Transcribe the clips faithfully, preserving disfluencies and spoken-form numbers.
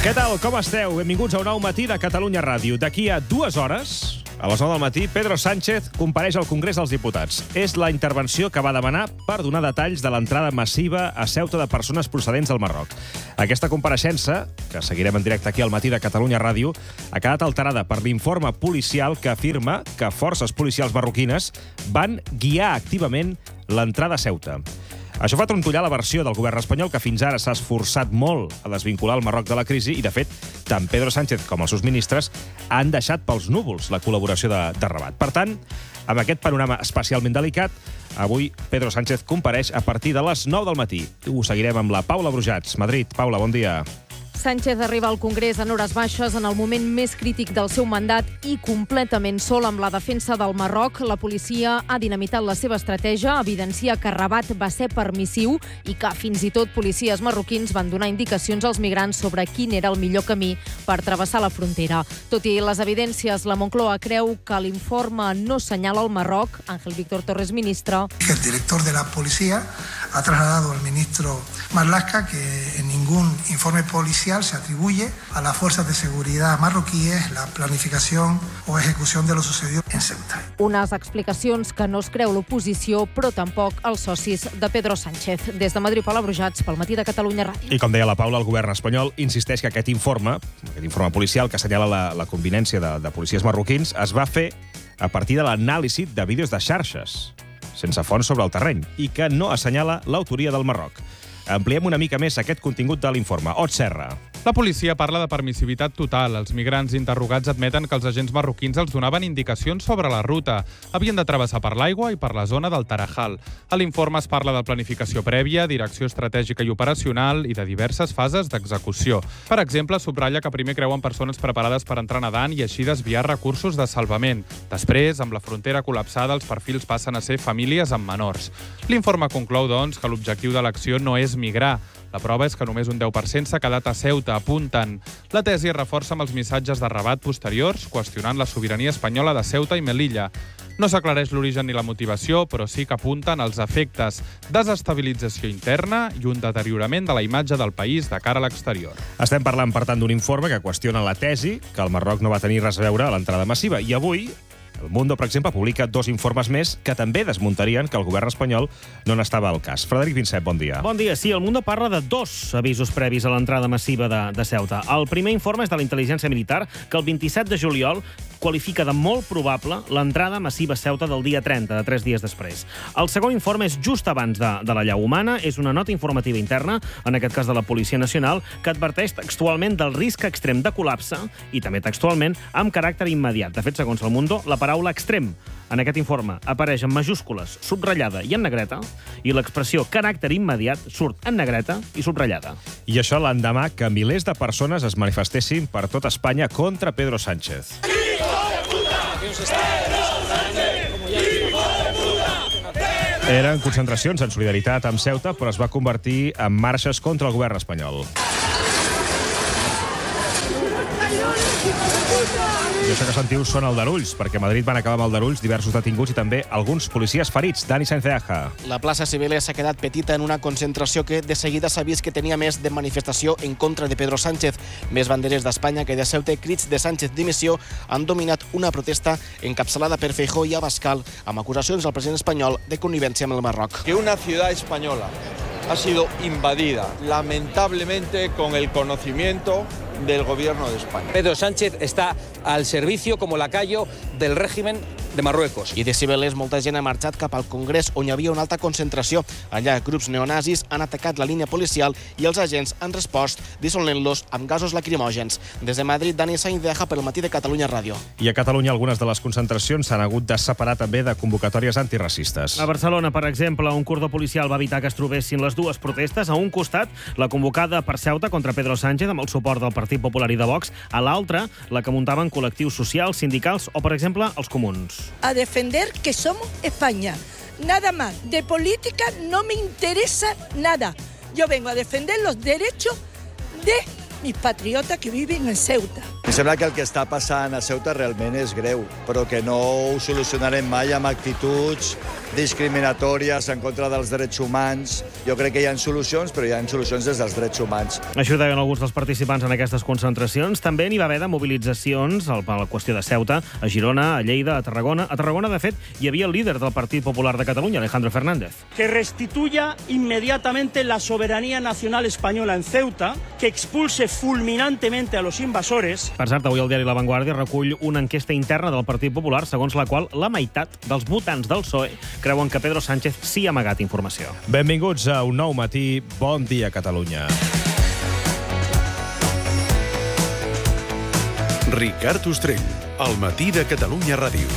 Què tal, com esteu? Benvinguts a un nou matí de Catalunya Ràdio. D'aquí a dues hores, a les nou del matí, Pedro Sánchez compareix al Congrés dels Diputats. És la intervenció que va demanar per donar detalls de l'entrada massiva a Ceuta de persones procedents del Marroc. Aquesta compareixença, que seguirem en directe aquí al matí de Catalunya Ràdio, ha quedat alterada per l'informe policial que afirma que forces policials marroquines van guiar activament l'entrada a Ceuta. Això fa trontollar la versió del govern espanyol, que fins ara s'ha esforçat molt a desvincular el Marroc de la crisi i, de fet, tant Pedro Sánchez com els seus ministres han deixat pels núvols la col·laboració de, de Rabat. Per tant, amb aquest panorama especialment delicat, avui Pedro Sánchez compareix a partir de les nou del matí. Ho seguirem amb la Paula Brujats. Madrid. Paula, bon dia. Sánchez arriba al Congrés en hores baixes en el moment més crític del seu mandat i completament sol amb la defensa del Marroc. La policia ha dinamitat la seva estratègia, evidencia que Rabat va ser permissiu i que fins i tot policies marroquins van donar indicacions als migrants sobre quin era el millor camí per travessar la frontera. Tot i les evidències, la Moncloa creu que l'informe no senyala el Marroc. Ángel Víctor Torres, ministre. El director de la policía ha trasladado al ministro Marlaska que en ningún informe policial se atribuye a las fuerzas de seguridad marroquíes la planificación o ejecución de lo sucedido en Ceuta. Unes explicacions que no es creu l'oposició, però tampoc els socis de Pedro Sánchez. Des de Madrid, Paula Brujats, pel matí de Catalunya Ràdio. I com deia la Paula, el govern espanyol insisteix que aquest informe, aquest informe policial que assenyala la, la convinència de, de policies marroquins, es va fer a partir de l'anàlisi de vídeos de xarxes, sense fons sobre el terreny, i que no assenyala l'autoria del Marroc. Ampliem una mica més aquest contingut de l'informe. Ot Serra. La policia parla de permissivitat total. Els migrants interrogats admeten que els agents marroquins els donaven indicacions sobre la ruta. Havien de travessar per l'aigua i per la zona del Tarajal. A l'informe es parla de planificació prèvia, direcció estratègica i operacional i de diverses fases d'execució. Per exemple, subratlla que primer creuen persones preparades per entrar nedant i així desviar recursos de salvament. Després, amb la frontera col·lapsada, els perfils passen a ser famílies amb menors. L'informe conclou, doncs, que l'objectiu de l'acció no és migrar. La prova és que només un deu per cent s'ha quedat a Ceuta, apunten. La tesi es reforça amb els missatges de Rabat posteriors, qüestionant la sobirania espanyola de Ceuta i Melilla. No s'aclareix l'origen ni la motivació, però sí que apunten als efectes: desestabilització interna i un deteriorament de la imatge del país de cara a l'exterior. Estem parlant, per tant, d'un informe que qüestiona la tesi que el Marroc no va tenir res a veure a l'entrada massiva. I avui El Mundo, per exemple, publica dos informes més que també desmuntarien que el govern espanyol no n'estava al cas. Frederic Vincent, bon dia. Bon dia. Sí, El Mundo parla de dos avisos previs a l'entrada massiva de, de Ceuta. El primer informe és de la intel·ligència militar, que el vint-i-set de juliol qualifica de molt probable l'entrada massiva a Ceuta del dia trenta, de tres dies després. El segon informe és just abans de, de la llau humana, és una nota informativa interna, en aquest cas de la Policia Nacional, que adverteix textualment del risc extrem de col·lapse i també textualment amb caràcter immediat. De fet, segons El Mundo, la paraula extrem en aquest informe apareix en majúscules, subratllada i en negreta, i l'expressió caràcter immediat surt en negreta i subratllada. I això l'endemà que milers de persones es manifestessin per tot Espanya contra Pedro Sánchez. Eren concentracions en solidaritat amb Ceuta, però es va convertir en marxes contra el govern espanyol. I això que sentiu són aldarulls, perquè a Madrid van acabar amb aldarulls diversos detinguts i també alguns policies ferits. Dani Sáenz de Aja. La plaça Cibeles s'ha quedat petita en una concentració que de seguida s'ha vist que tenia més de manifestació en contra de Pedro Sánchez. Més banderes d'Espanya que de Ceuta i crits de Sánchez dimissió han dominat una protesta encapçalada per Feijóo i Abascal amb acusacions al president espanyol de connivència amb el Marroc. Que una ciudad española ha sido invadida, lamentablemente con el conocimiento del gobierno de España. Pedro Sánchez está al servicio como lacayo del régimen de Marruecos. I de Cibeles molta gent ha marxat cap al Congrés, on hi havia una alta concentració. Allà, grups neonazis han atacat la línia policial i els agents han respost dissolent-los amb gasos lacrimògens. Des de Madrid, Dani Sáenz de Aja per el matí de Catalunya Ràdio. I a Catalunya algunes de les concentracions s'han hagut de separar també de convocatòries antiracistes. A Barcelona, per exemple, un cordó policial va evitar que es trobessin les dues protestes. A un costat, la convocada per Ceuta contra Pedro Sánchez amb el suport del Partit Popular i de Vox. A l'altra, la que muntaven col·lectius socials, sindicals o, per exemple, els comuns. A defender que somos España. Nada más. De política no me interesa nada. Yo vengo a defender los derechos de mis patriotas que viven en Ceuta. Em sembla que el que està passant a Ceuta realment és greu, però que no ho solucionarem mai amb actituds discriminatòries en contra dels drets humans. Jo crec que hi ha solucions, però hi ha solucions des dels drets humans. Això ho deien alguns dels participants en aquestes concentracions. També n'hi va haver de mobilitzacions a la qüestió de Ceuta, a Girona, a Lleida, a Tarragona. A Tarragona, de fet, hi havia el líder del Partit Popular de Catalunya, Alejandro Fernández. Que restituya inmediatamente la soberanía nacional española en Ceuta, que expulse fulminantemente a los invasores. Per cert, avui el diari La Vanguardia recull una enquesta interna del Partit Popular segons la qual la meitat dels votants del P S O E creuen que Pedro Sánchez sí ha amagat informació. Benvinguts a un nou matí. Bon dia, Catalunya. Ricard Ostrell, al matí de Catalunya Ràdio.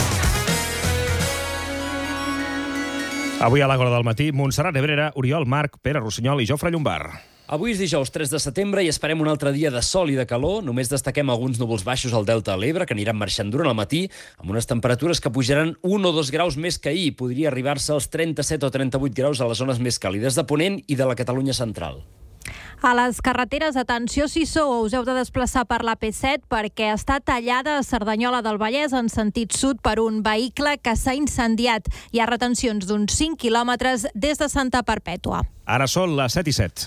Avui a l'Àgora del matí, Montserrat Ebrera, Oriol Marc, Pere Rossinyol i Jofre Llombard. Avui és dijous tres de setembre i esperem un altre dia de sol i de calor. Només destaquem alguns núvols baixos al Delta de l'Ebre, que aniran marxant durant el matí, amb unes temperatures que pujaran un o dos graus més que ahir. Podria arribar-se als trenta-set o trenta-vuit graus a les zones més càlides de Ponent i de la Catalunya central. A les carreteres, atenció si sou, us heu de desplaçar per l'A P set perquè està tallada a Cerdanyola del Vallès en sentit sud per un vehicle que s'ha incendiat. Hi ha retencions d'uns cinc quilòmetres des de Santa Perpètua. Ara són les set i set.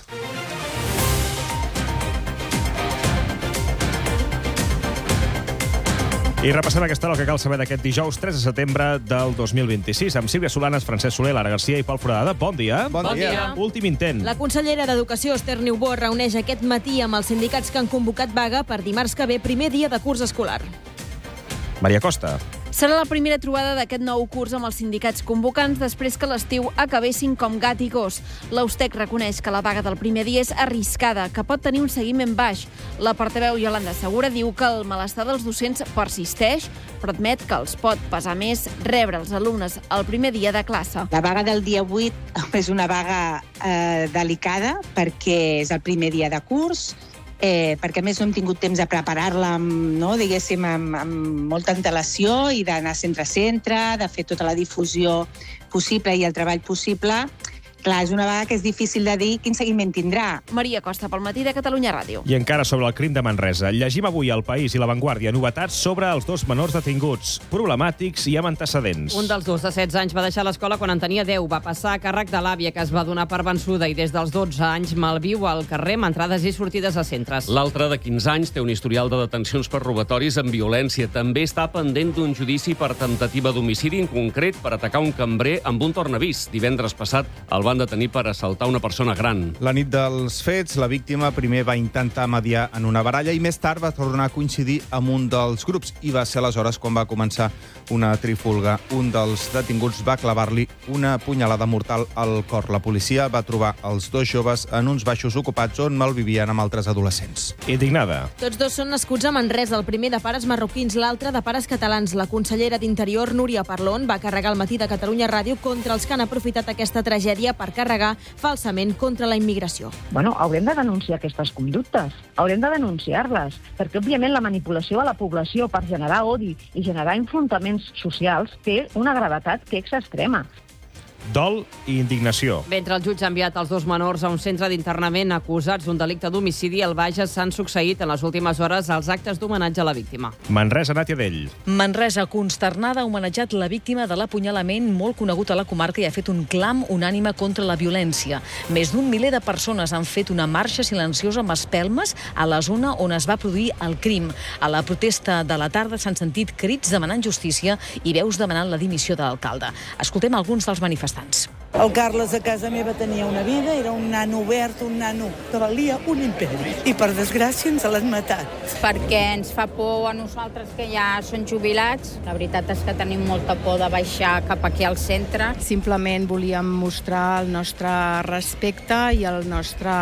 I repassem aquesta hora el que cal saber d'aquest dijous tres de setembre del dos mil vint-i-sis amb Sílvia Solanes, Francesc Soler, Lara Garcia i Pol Foradada. Bon dia. Bon, bon dia. dia. Últim intent. La consellera d'Educació, Esther Niubó, reuneix aquest matí amb els sindicats que han convocat vaga per dimarts que ve, primer dia de curs escolar. Maria Costa. Serà la primera trobada d'aquest nou curs amb els sindicats convocants després que l'estiu acabessin com gat i gos. L'Austec reconeix que la vaga del primer dia és arriscada, que pot tenir un seguiment baix. La portaveu Iolanda Segura diu que el malestar dels docents persisteix, però admet que els pot pesar més rebre els alumnes el primer dia de classe. La vaga del dia vuit és una vaga eh, delicada perquè és el primer dia de curs, Eh, perquè a més no hem tingut temps de preparar-la amb, no, diguéssim, amb, amb molta antelació i d'anar centre a centre, de fer tota la difusió possible i el treball possible. Clar, és una vaga que és difícil de dir quin seguiment tindrà. Maria Costa, pel matí de Catalunya Ràdio. I encara sobre el crim de Manresa. Llegim avui al País i La Vanguardia novetats sobre els dos menors detinguts, problemàtics i amb antecedents. Un dels dos de setze anys va deixar l'escola quan en tenia deu. Va passar a càrrec de l'àvia, que es va donar per vençuda, i des dels dotze anys malviu al carrer amb entrades i sortides a centres. L'altre, de quinze anys, té un historial de detencions per robatoris amb violència. També està pendent d'un judici per tentativa d'homicidi, en concret per atacar un cambrer amb un tornavís. Divendres passat el van detenir per assaltar una persona gran. La nit dels fets, la víctima primer va intentar mediar en una baralla i més tard va tornar a coincidir amb un dels grups i va ser aleshores quan va començar una trifulga. Un dels detinguts va clavar-li una punyalada mortal al cor. La policia va trobar els dos joves en uns baixos ocupats on malvivien amb altres adolescents. Indignada. Tots dos són nascuts a Manresa, el primer de pares marroquins, l'altre de pares catalans. La consellera d'Interior, Núria Parlon, va carregar al matí de Catalunya Ràdio contra els que han aprofitat aquesta tragèdia per carregar falsament contra la immigració. Bueno, haurem de denunciar aquestes conductes, haurem de denunciar-les, perquè òbviament la manipulació a la població per generar odi i generar enfrontaments socials té una gravetat que és extrema. Dol i indignació. Mentre el jutge ha enviat els dos menors a un centre d'internament acusats d'un delicte d'homicidi, al Bages s'han succeït en les últimes hores els actes d'homenatge a la víctima. Manresa, Nàtia Dell. Manresa, consternada, ha homenatjat la víctima de l'apunyalament molt conegut a la comarca i ha fet un clam unànime contra la violència. Més d'un miler de persones han fet una marxa silenciosa amb espelmes a la zona on es va produir el crim. A la protesta de la tarda s'han sentit crits demanant justícia i veus demanant la dimissió de l'alcalde. Escoltem alguns dels manifestants. El Carles a casa meva tenia una vida, era un nano obert, un nano que valia un imperi. I per desgràcia ens l'han matat. Perquè ens fa por a nosaltres que ja són jubilats. La veritat és que tenim molta por de baixar cap aquí al centre. Simplement volíem mostrar el nostre respecte i el nostre,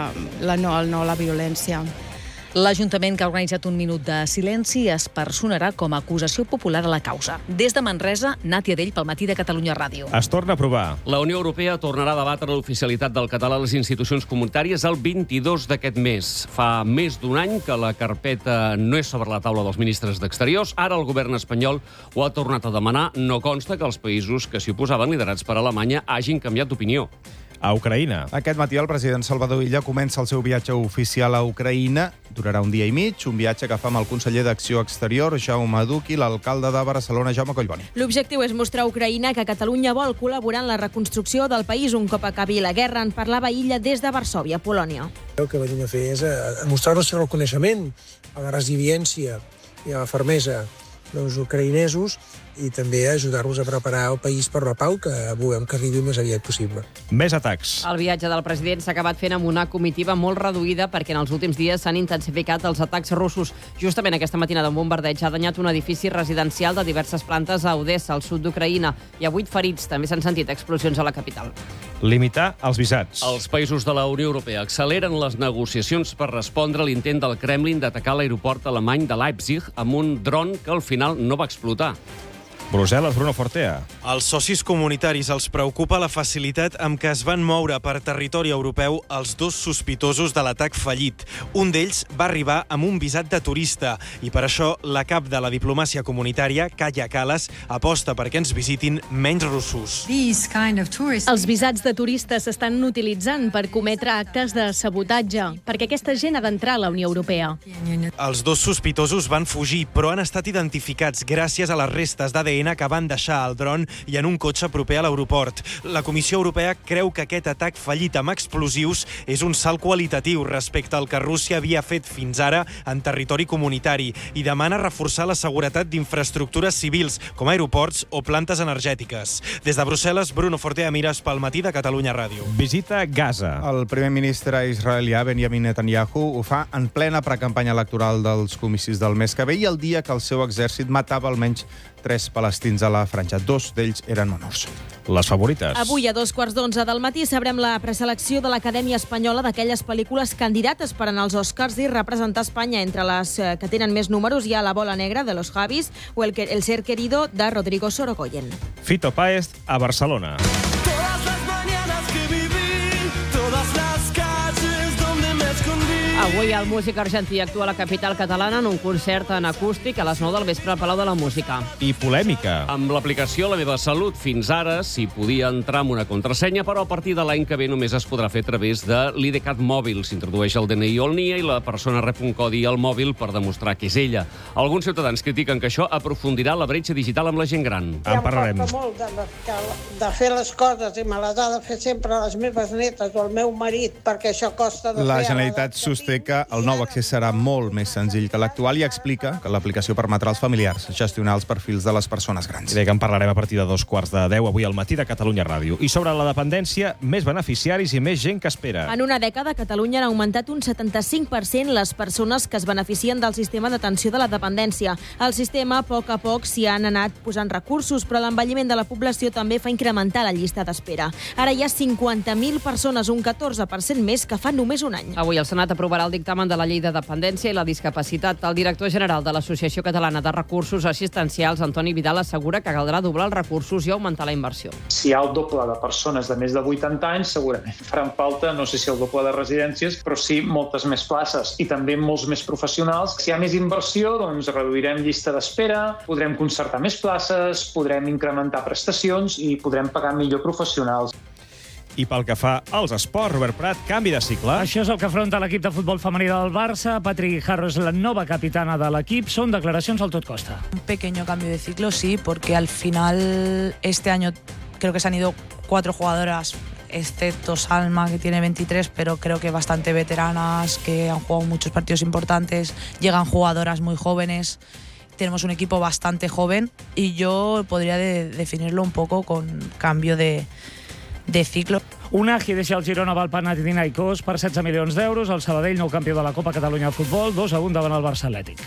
la no, el no a la violència. L'Ajuntament, que ha organitzat un minut de silenci, es personarà com a acusació popular a la causa. Des de Manresa, Nàtia Dell, pel matí de Catalunya Ràdio. Es torna a aprovar. La Unió Europea tornarà a debatre l'oficialitat del català a les institucions comunitàries el vint-i-dos d'aquest mes. Fa més d'un any que la carpeta no és sobre la taula dels ministres d'Exteriors. Ara el govern espanyol ho ha tornat a demanar. No consta que els països que s'hi oposaven, liderats per Alemanya, hagin canviat d'opinió. a Ucraïna. Aquest matí el president Salvador Illa comença el seu viatge oficial a Ucraïna. Durarà un dia i mig, un viatge que fa amb el conseller d'Acció Exterior, Jaume Duch, i l'alcalde de Barcelona, Jaume Collboni. L'objectiu és mostrar a Ucraïna que Catalunya vol col·laborar en la reconstrucció del país un cop acabi la guerra. En parlava Illa des de Varsòvia, Polònia. El que venim a fer és a mostrar el nostre reconeixement a la resiliència i a la fermesa dels ucraïnesos i també ajudar-los a preparar el país per la pau, que volem que arribi el més aviat possible. Més atacs. El viatge del president s'ha acabat fent amb una comitiva molt reduïda perquè en els últims dies s'han intensificat els atacs russos. Justament aquesta matinada un bombardeig ha danyat un edifici residencial de diverses plantes a Odessa, al sud d'Ucraïna. Hi ha vuit ferits. També s'han sentit explosions a la capital. Limitar els visats. Els països de la Unió Europea acceleren les negociacions per respondre a l'intent del Kremlin d'atacar l'aeroport alemany de Leipzig amb un dron que al final no va explotar. Brussel·les, Bruno Fortea. Als socis comunitaris els preocupa la facilitat amb què es van moure per territori europeu els dos sospitosos de l'atac fallit. Un d'ells va arribar amb un visat de turista i per això la cap de la diplomàcia comunitària, Kaja Kallas, aposta perquè ens visitin menys russos. Els visats de turistes s'estan utilitzant per cometre actes de sabotatge, perquè aquesta gent ha d'entrar a la Unió Europea. Els dos sospitosos van fugir, però han estat identificats gràcies a les restes d'A D N que van deixar el dron i en un cotxe proper a l'aeroport. La Comissió Europea creu que aquest atac fallit amb explosius és un salt qualitatiu respecte al que Rússia havia fet fins ara en territori comunitari i demana reforçar la seguretat d'infraestructures civils, com aeroports o plantes energètiques. Des de Brussel·les, Bruno Fortea, Mires pel matí de Catalunya Ràdio. Visita Gaza. El primer ministre israelià, Benjamin Netanyahu, ho fa en plena precampanya electoral dels comicis del mes que ve i el dia que el seu exèrcit matava almenys tres palestins a la franja. Dos d'ells eren menors. Les favorites. Avui a dos quarts d'onze del matí sabrem la preselecció de l'Acadèmia Espanyola d'aquelles pel·lícules candidates per anar als Oscars i representar Espanya. Entre les que tenen més números hi ha La bola negra, de Los Javis, o El, el ser querido, de Rodrigo Sorogoyen. Fito Páez, a Barcelona. Avui el músic argentí actua a la capital catalana en un concert en acústic a les nou del vespre al Palau de la Música. I polèmica. Amb l'aplicació La meva salut, fins ara s'hi podia entrar amb una contrasenya, però a partir de l'any que ve només es podrà fer a través de l'I D CAT mòbil. S'introdueix el D N I o el N I A i la persona rep un codi al mòbil per demostrar que és ella. Alguns ciutadans critiquen que això aprofundirà la bretxa digital amb la gent gran. En parlarem. Em molt de, de fer les coses i me les ha de fer sempre les meves netes o el meu marit, perquè això costa de la fer. La Generalitat sosté que el nou accés serà molt més senzill que l'actual i explica que l'aplicació permetrà als familiars gestionar els perfils de les persones grans. I que en parlarem a partir de dos quarts de deu avui al matí de Catalunya Ràdio. I sobre la dependència, més beneficiaris i més gent que espera. En una dècada, a Catalunya han augmentat un setanta-cinc per cent les persones que es beneficien del sistema d'atenció de la dependència. Al sistema, a poc a poc, s'hi han anat posant recursos, però l'envelliment de la població també fa incrementar la llista d'espera. Ara hi ha cinquanta mil persones, un catorze per cent més que fa només un any. Avui el Senat aprovarà el dictamen de la Llei de Dependència i la Discapacitat. El director general de l'Associació Catalana de Recursos Assistencials, Antoni Vidal, assegura que caldrà doblar els recursos i augmentar la inversió. Si hi ha el doble de persones de més de vuitanta anys, segurament faran falta, no sé si el doble de residències, però sí moltes més places i també molts més professionals. Si hi ha més inversió, doncs reduirem llista d'espera, podrem concertar més places, podrem incrementar prestacions i podrem pagar millor professionals. I pel que fa als esports, Robert Prat, canvi de cicle. Això és el que afronta l'equip de futbol femení del Barça. Patrick Guijarro és la nova capitana de l'equip. Són declaracions al tot costa. Un pequeño cambio de ciclo, sí, porque al final este año creo que se han ido cuatro jugadoras, excepto Salma, que tiene veintitrés, pero creo que bastante veteranas, que han jugado muchos partidos importantes. Llegan jugadoras muy jóvenes. Tenemos un equipo bastante joven y yo podría de definirlo un poco con cambio de de ciclo. Unagi deixa el Girona al Panathinaikos per setze milions d'euros. El Sabadell, nou campió de la Copa Catalunya de Futbol, dos a un davant el Barça Atlètic.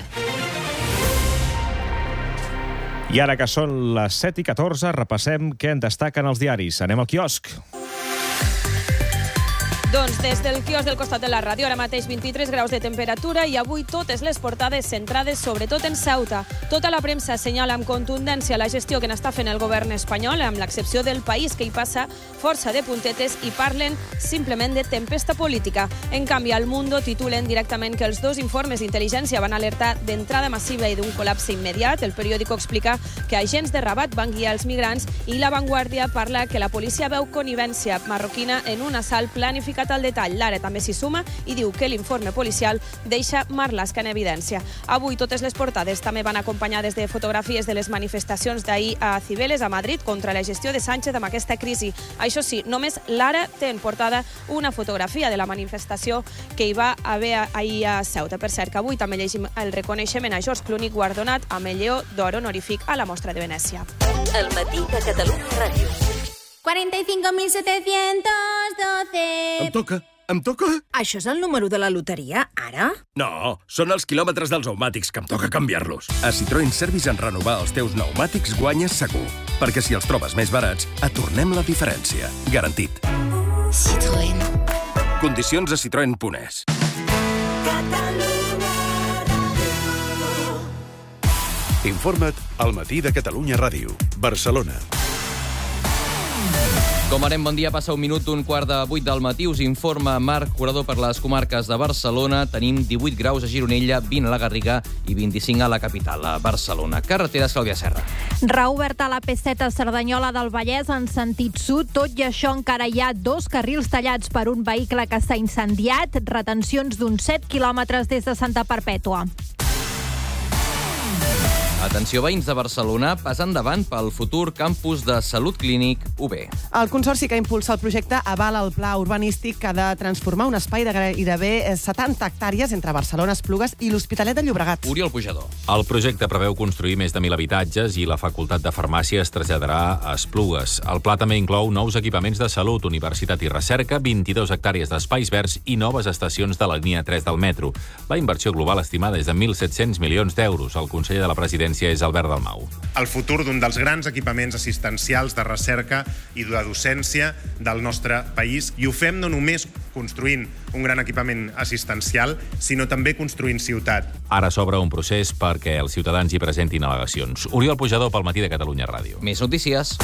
I ara que són les set i catorze, repassem què en destaquen els diaris. Anem al quiosc. Doncs des del quios del costat de la ràdio, ara mateix vint-i-tres graus de temperatura i avui totes les portades centrades sobretot en Ceuta. Tota la premsa assenyala amb contundència la gestió que n'està fent el govern espanyol, amb l'excepció del País, que hi passa força de puntetes i parlen simplement de tempesta política. En canvi, al Mundo titulen directament que els dos informes d'intel·ligència van alertar d'entrada massiva i d'un col·lapse immediat. El periòdico explica que agents de Rabat van guiar els migrants i La Vanguardia parla que la policia veu connivència marroquina en un assalt planificat al detall. L'Ara també s'hi suma i diu que l'informe policial deixa Marlaska en evidència. Avui totes les portades també van acompanyades de fotografies de les manifestacions d'ahir a Cibeles, a Madrid, contra la gestió de Sánchez amb aquesta crisi. Això sí, només l'Ara té en portada una fotografia de la manifestació que hi va haver ahir a Ceuta. Per cert, que avui també llegim el reconeixement a George Clooney, guardonat amb el Lleó d'Or honorífic a la Mostra de Venècia. El matí de Catalunya Ràdio. cuarenta y cinco mil setecientos doce. Em toca, em toca. Això és el número de la loteria, ara? No, són els quilòmetres dels pneumàtics, que em toca canviar-los. A Citroën Service, en renovar els teus pneumàtics guanyes segur. Perquè si els trobes més barats, et tornem la diferència. Garantit. Citroën. Condicions a citroen punt es. Informa't al Matí de Catalunya Ràdio, Barcelona. Com anem, bon dia, passa un minut d'un quart de vuit del matí. Us informa Marc Curador per les comarques de Barcelona. Tenim divuit graus a Gironella, vint a la Garriga i vint-i-cinc a la capital, a Barcelona. Carreteres, Clàudia Serra. Reoberta la P set a Cerdanyola del Vallès en sentit sud. Tot i això encara hi ha dos carrils tallats per un vehicle que s'ha incendiat. Retencions d'uns set quilòmetres des de Santa Perpètua. Atenció, veïns de Barcelona, pas endavant pel futur campus de Salut Clínic U B. El Consorci que impulsa el projecte avala el pla urbanístic que ha de transformar un espai de gairebé setanta hectàrees entre Barcelona, Esplugues i l'Hospitalet de Llobregat. Oriol Pujador. El projecte preveu construir més de mil habitatges i la facultat de farmàcia es traslladarà a Esplugues. El pla també inclou nous equipaments de salut, universitat i recerca, vint-i-dues hectàrees d'espais verds i noves estacions de la línia tres del metro. La inversió global estimada és de mil set-cents milions d'euros. El conseller de la presidència és Albert Dalmau. El futur d'un dels grans equipaments assistencials de recerca i de docència del nostre país, i ho fem no només construint un gran equipament assistencial, sinó també construint ciutat. Ara s'obre un procés perquè els ciutadans hi presentin al·legacions. Oriol Pujador pel Matí de Catalunya Ràdio. Més notícies.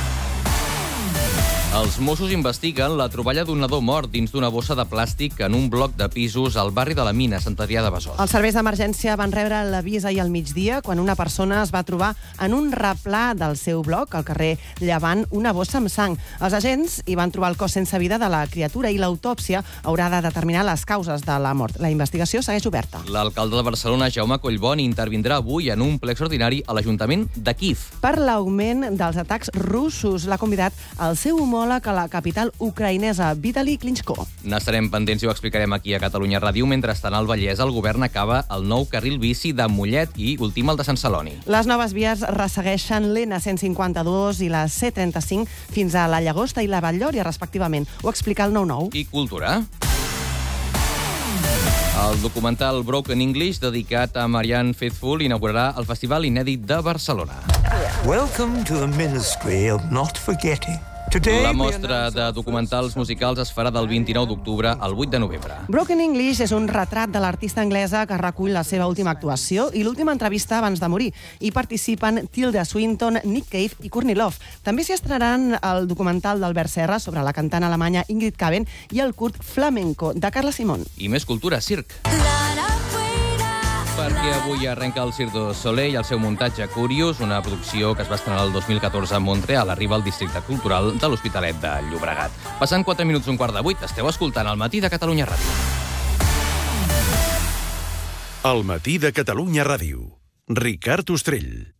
Els Mossos investiguen la troballa d'un nadó mort dins d'una bossa de plàstic en un bloc de pisos al barri de la Mina, Sant Adrià de Besòs. Els serveis d'emergència van rebre l'avís ahir al migdia quan una persona es va trobar en un replà del seu bloc, al carrer Llevant, una bossa amb sang. Els agents hi van trobar el cos sense vida de la criatura i l'autòpsia haurà de determinar les causes de la mort. La investigació segueix oberta. L'alcalde de Barcelona, Jaume Collboni, intervindrà avui en un ple extraordinari a l'Ajuntament de Kíev. Per l'augment dels atacs russos, l'ha convidat al seu homòleg a la capital ucraïnesa, Vitali Klitschko. N'estarem pendents i ho explicarem aquí a Catalunya Ràdio. Mentrestant, al Vallès, el govern acaba el nou carril bici de Mollet i ultima el de Sant Celoni. Les noves vies ressegueixen l'N cent cinquanta-dos i la C trenta-cinc fins a la Llagosta i la Vall-lloria, respectivament. Ho explica el nou nou. I cultura. El documental Broken English, dedicat a Marianne Faithfull, inaugurarà el Festival Inèdit de Barcelona. Welcome to the Ministry of Not Forgetting. La mostra de documentals musicals es farà del vint-i-nou d'octubre al vuit de novembre. Broken English és un retrat de l'artista anglesa que recull la seva última actuació i l'última entrevista abans de morir. Hi participen Tilda Swinton, Nick Cave i Courtney Love. També s'hi estrenaran el documental d'Albert Serra sobre la cantant alemanya Ingrid Caben i el curt Flamenco de Carla Simón. I més cultura, circ. Perquè avui arrenca el Cirque du Soleil i el seu muntatge Curious, una producció que es va estrenar el dos mil catorze a Montreal, arriba al districte cultural de l'Hospitalet de Llobregat. Passant quatre minuts d'un quart de vuit, esteu escoltant el Matí de Catalunya Ràdio. El Matí de Catalunya Ràdio. Ricard Ostrell.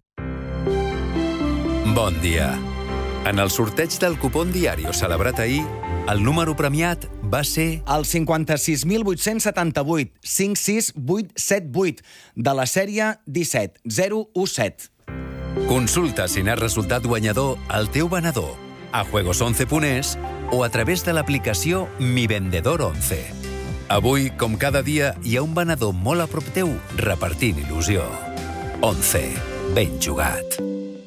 Bon dia. En el sorteig del cupón Diario celebrat ahir, el número premiat va ser el cinquanta-sis mil vuit-cents setanta-vuit, cinc sis vuit set vuit, de la sèrie disset zero u set. Consulta si n'has resultat guanyador al teu venedor, a juegos once punt es o a través de l'aplicació Mi Vendedor once. Avui, com cada dia, hi ha un venedor molt a prop teu repartint il·lusió. once. Ben jugat.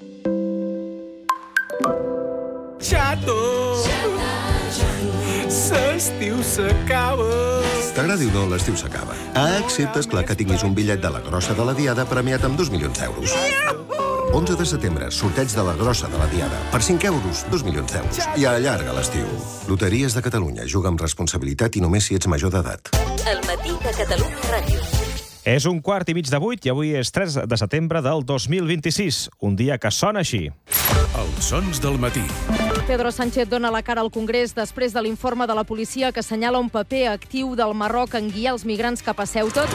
Chato. l'estiu s'acaba. T'agradi o no, l'estiu s'acaba. Ah, excepte, esclar, que tinguis un bitllet de la grossa de la Diada premiat amb dos milions d'euros. onze de setembre, sorteig de la grossa de la Diada. Per cinc euros, dos milions d'euros. I allarga l'estiu. Loteries de Catalunya. Juga amb responsabilitat i només si ets major d'edat. El matí de Catalunya Ràdio. És un quart i mig de vuit i avui és tres de setembre del dos mil vint-i-sis. Un dia que sona així. Els sons del matí. Pedro Sánchez dona la cara al Congrés després de l'informe de la policia que assenyala un paper actiu del Marroc en guiar els migrants cap a Ceuta.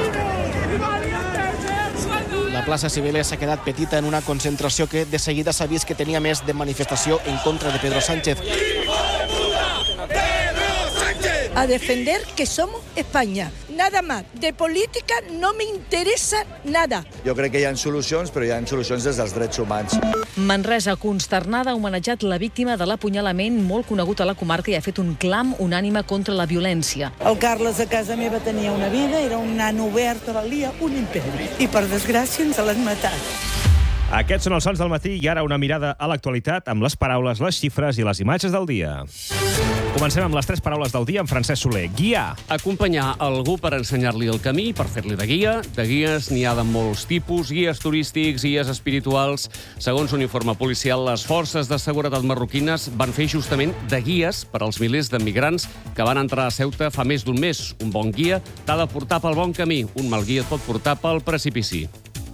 La plaça Cibeles s'ha quedat petita en una concentració que de seguida s'ha vist que tenia més de manifestació en contra de Pedro Sánchez. A defender que somos España. Nada más. De política no me interesa nada. Jo crec que hi ha solucions, però hi ha solucions des dels drets humans. Manresa, consternada, ha homenatjat la víctima de l'apunyalament molt conegut a la comarca i ha fet un clam unànime contra la violència. El Carles a casa meva tenia una vida, era un nano obert, valia un imperi. I per desgràcia ens l'han matat. Aquests són els sons del matí i ara una mirada a l'actualitat amb les paraules, les xifres i les imatges del dia. Comencem amb les tres paraules del dia amb Francesc Soler. Guiar. Acompanyar algú per ensenyar-li el camí, per fer-li de guia. De guies n'hi ha de molts tipus, guies turístics, guies espirituals. Segons un informe policial, les forces de seguretat marroquines van fer justament de guies per als milers de migrants que van entrar a Ceuta fa més d'un mes. Un bon guia t'ha de portar pel bon camí. Un mal guia et pot portar pel precipici.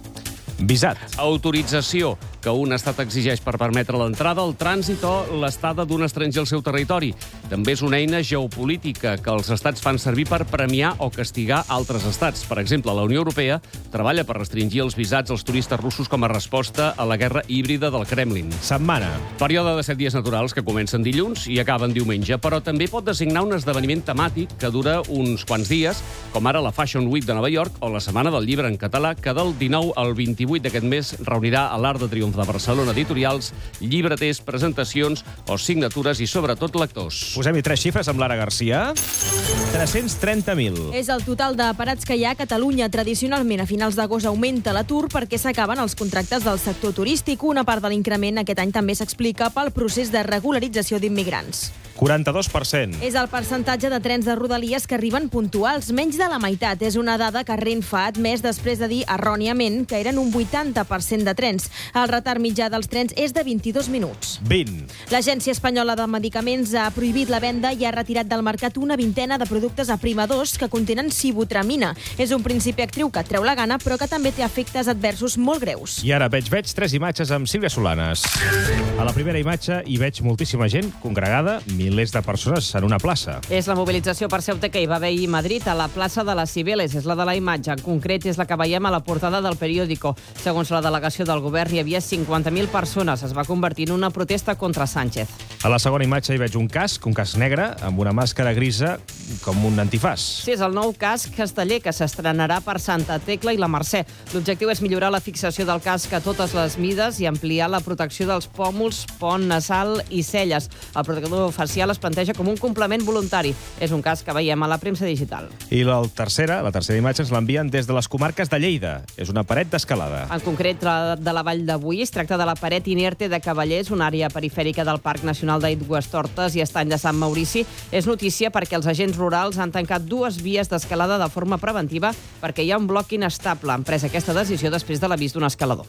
Visat. Autorització que un estat exigeix per permetre l'entrada, el trànsit o l'estada d'un estranger al seu territori. També és una eina geopolítica que els estats fan servir per premiar o castigar altres estats. Per exemple, la Unió Europea treballa per restringir els visats als turistes russos com a resposta a la guerra híbrida del Kremlin. Setmana. Període de set dies naturals que comencen dilluns i acaben diumenge, però també pot designar un esdeveniment temàtic que dura uns quants dies, com ara la Fashion Week de Nova York o la Setmana del Llibre en català, que del dinou al vint-i-vuit d'aquest mes reunirà a l'Arc de Triomf de Barcelona editorials, llibreters, presentacions o signatures i, sobretot, lectors. Posem-hi tres xifres amb Lara Garcia. tres-cents trenta mil. És el total de parats que hi ha a Catalunya. Tradicionalment, a finals d'agost augmenta l'atur perquè s'acaben els contractes del sector turístic. Una part de l'increment aquest any també s'explica pel procés de regularització d'immigrants. quaranta-dos per cent. És el percentatge de trens de Rodalies que arriben puntuals, menys de la meitat. És una dada que Renfe ha admès després de dir erròniament que eren un vuitanta per cent de trens. El retard mitjà dels trens és de vint-i-dos minuts. vint. L'Agència Espanyola de Medicaments ha prohibit la venda i ha retirat del mercat una vintena de productes aprimadors que contenen sibutramina. És un principi actiu que et treu la gana, però que també té efectes adversos molt greus. I ara veig, veig tres imatges amb Sílvia Solanes. A la primera imatge hi veig moltíssima gent congregada, milers de persones en una plaça. És la mobilització per Ceuta que hi va haver ahir a Madrid, a la plaça de les Cibeles. És la de la imatge. En concret, és la que veiem a la portada del periòdico. Segons la delegació del govern, hi havia cinquanta mil persones. Es va convertir en una protesta contra Sánchez. A la segona imatge hi veig un casc, un casc negre, amb una màscara grisa, com un antifàs. Sí, és el nou casc casteller que s'estrenarà per Santa Tecla i la Mercè. L'objectiu és millorar la fixació del casc a totes les mides i ampliar la protecció dels pòmuls, pont nasal i celles. El protector facial es planteja com un complement voluntari. És un casc que veiem a la premsa digital. I la tercera, la tercera imatge ens l'envien des de les comarques de Lleida. És una paret d'escalada. En concret, la de la Vall de Boí. Es tracta de la paret inerte de Cavallers, una àrea perifèrica del Parc Nacional d'Aigüestortes i Estany de Sant Maurici. És notícia perquè els agents rurals han tancat dues vies d'escalada de forma preventiva perquè hi ha un bloc inestable. Han pres aquesta decisió després de l'avís d'un escalador.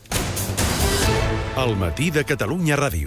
El matí de Catalunya Ràdio.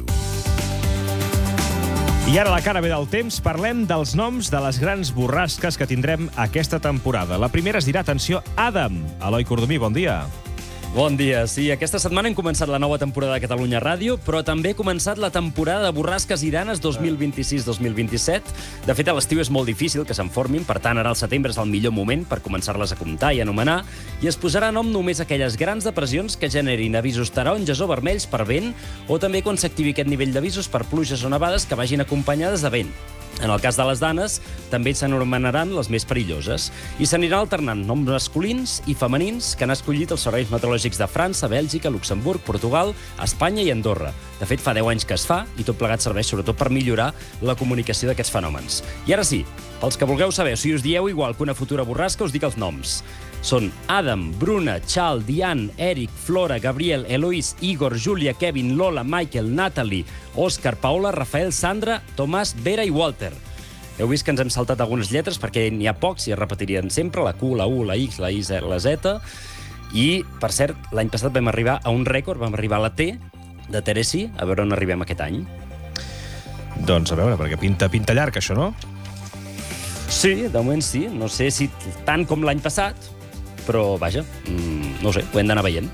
I ara, a la cara B del temps, parlem dels noms de les grans borrasques que tindrem aquesta temporada. La primera es dirà, atenció, Adam. Eloi Cordomí, bon dia. Bon dia. Sí, aquesta setmana hem començat la nova temporada de Catalunya Ràdio, però també ha començat la temporada de borrasques i danes dos mil vint-i-sis dos mil vint-i-set. De fet, a l'estiu és molt difícil que se'n formin, per tant, ara al setembre és el millor moment per començar-les a comptar i anomenar, i es posarà nom només aquelles grans depressions que generin avisos taronges o vermells per vent, o també quan s'activi aquest nivell d'avisos per pluges o nevades que vagin acompanyades de vent. En el cas de les danes, també s'anomenaran les més perilloses i s'aniran alternant noms masculins i femenins que han escollit els serveis meteorològics de França, Bèlgica, Luxemburg, Portugal, Espanya i Andorra. De fet, fa deu anys que es fa i tot plegat serveix sobretot per millorar la comunicació d'aquests fenòmens. I ara sí, pels que vulgueu saber si us dieu igual que una futura borrasca, us dic els noms. Són Adam, Bruna, Chal, Diane, Eric, Flora, Gabriel, Eloís, Igor, Júlia, Kevin, Lola, Michael, Natalie, Òscar, Paola, Rafael, Sandra, Tomàs, Vera i Walter. Heu vist que ens hem saltat algunes lletres perquè n'hi ha pocs i es repetirien sempre, la Q, la U, la X, la I, la Z. I, per cert, l'any passat vam arribar a un rècord, vam arribar a la T de Teresi, a veure on arribem aquest any. Doncs a veure, perquè pinta, pinta llarg, això, no? Sí, de moment sí. No sé si tant com l'any passat, però, vaja, mmm, no ho sé, ho hem d'anar veient.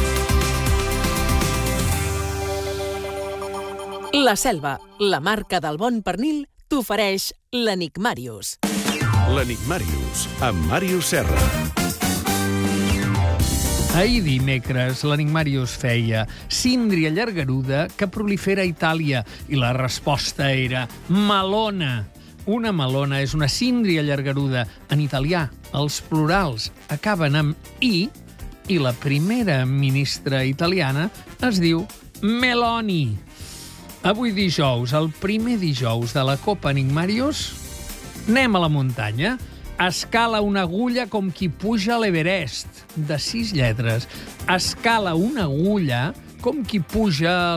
La Selva, la marca del bon pernil, t'ofereix l'Enigmàrius. L'Enigmàrius, amb Màrius Serra. Ahir dimecres, l'Enigmàrius feia síndria llargaruda que prolifera a Itàlia i la resposta era melona. Una melona és una síndria llargaruda. En italià, els plurals acaben amb i i la primera ministra italiana es diu Meloni. Avui dijous, el primer dijous de la Copa Enigmàrius, anem a la muntanya. Escala una agulla com qui puja a l'Everest, de sis lletres. Escala una agulla com qui puja